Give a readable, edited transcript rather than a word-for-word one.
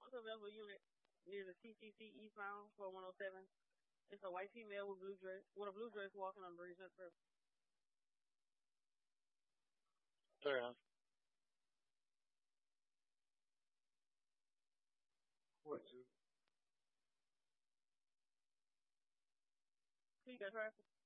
available unit near the TTC eastbound 4107. It's a white female with a blue dress walking on Breezes River. Fair enough. What, two? You got traffic?